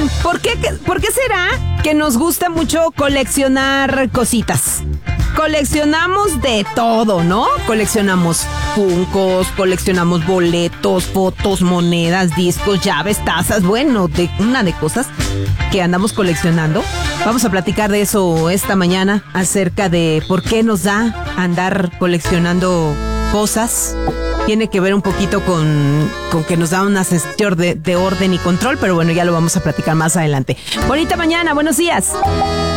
Oigan, ¿por qué será que nos gusta mucho coleccionar cositas? Coleccionamos de todo, ¿no? Coleccionamos funcos, coleccionamos boletos, fotos, monedas, discos, llaves, tazas, bueno, de cosas que andamos coleccionando. Vamos a platicar de eso esta mañana, acerca de por qué nos da andar coleccionando cosas. Tiene que ver un poquito con que nos da una sensación de orden y control, pero bueno, ya lo vamos a platicar más adelante. Bonita mañana, buenos días.